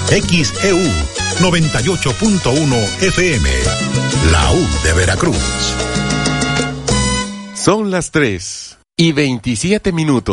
XEU 98.1 FM, la U de Veracruz. Son las 3:27.